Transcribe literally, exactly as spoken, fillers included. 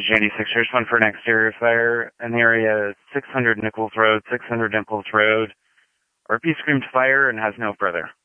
H eighty-six, here's one for an exterior fire in the area six hundred Nichols Road, six hundred Nichols Road. R P screamed fire and has no further.